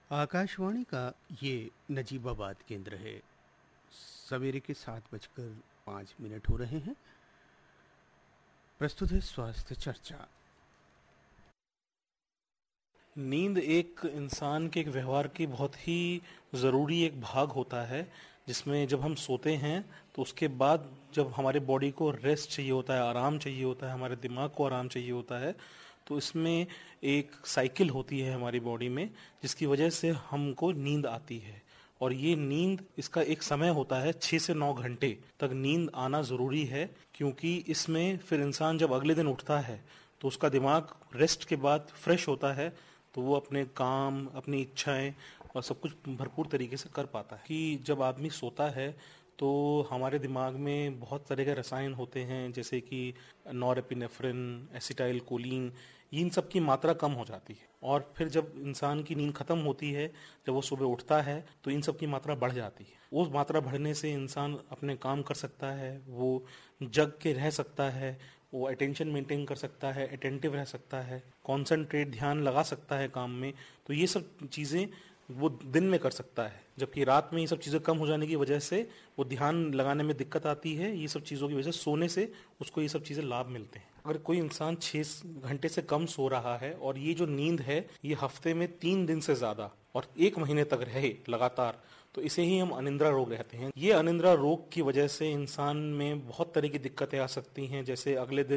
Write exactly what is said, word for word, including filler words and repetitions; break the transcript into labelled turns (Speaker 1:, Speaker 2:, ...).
Speaker 1: आकाशवाणी का ये नजीबाबाद केंद्र है। सवेरे के सात बजकर पाँच मिनट हो रहे हैं। प्रस्तुत है स्वास्थ्य चर्चा।
Speaker 2: नींद एक इंसान के एक व्यवहार की बहुत ही ज़रूरी एक भाग होता है, जिसमें जब हम सोते हैं तो उसके बाद जब हमारे बॉडी को रेस्ट चाहिए होता है, आराम चाहिए होता है, हमारे दिमाग को आराम चाहिए होता है, तो इसमें एक साइकिल होती है हमारी बॉडी में, जिसकी वजह से हमको नींद आती है। और ये नींद, इसका एक समय होता है छः से नौ घंटे तक नींद आना ज़रूरी है, क्योंकि इसमें फिर इंसान जब अगले दिन उठता है तो उसका दिमाग रेस्ट के बाद फ्रेश होता है, तो वो अपने काम, अपनी इच्छाएं और सब कुछ भरपूर तरीके से कर पाता है। कि जब आदमी सोता है तो हमारे दिमाग में बहुत तरह के रसायन होते हैं, जैसे कि नॉरएपिनेफ्रिन, एसिटाइल कोलिन, इन सब की मात्रा कम हो जाती है। और फिर जब इंसान की नींद खत्म होती है, जब वो सुबह उठता है, तो इन सब की मात्रा बढ़ जाती है। उस मात्रा बढ़ने से इंसान अपने काम कर सकता है, वो जग के रह सकता है, वो अटेंशन मेंटेन कर सकता है, अटेंटिव रह सकता है, कॉन्सेंट्रेट, ध्यान लगा सकता है काम में। तो ये सब चीज़ें वो दिन में कर सकता है, जबकि रात में ये सब चीज़ें कम हो जाने की वजह से वो ध्यान लगाने में दिक्कत आती है। ये सब चीज़ों की वजह से सोने से उसको ये सब चीज़ें लाभ मिलते हैं। अगर कोई इंसान छः घंटे से कम सो रहा है और ये जो नींद है ये हफ्ते में तीन दिन से ज़्यादा और एक महीने तक रहे लगातार, तो इसे ही हम अनिद्रा रोग कहते हैं। ये अनिद्रा रोग की वजह से इंसान में बहुत तरह की दिक्कतें आ सकती हैं, जैसे अगले दिन